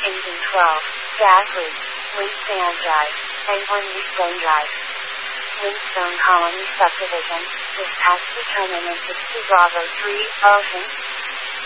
and 12, gas leak, Windsand Drive, and 1 Wheatstone Drive. Windstone Colony Subdivision, dispatch determinant 60 Bravo 3, Ocean,